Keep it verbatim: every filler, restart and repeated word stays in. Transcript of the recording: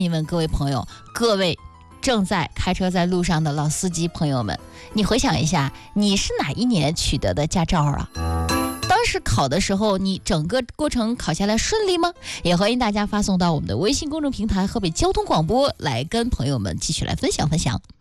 你问各位朋友，各位正在开车在路上的老司机朋友们，你回想一下，你是哪一年取得的驾照啊？当时考的时候，你整个过程考下来顺利吗？也欢迎大家发送到我们的微信公众平台河北交通广播来跟朋友们继续来分享分享。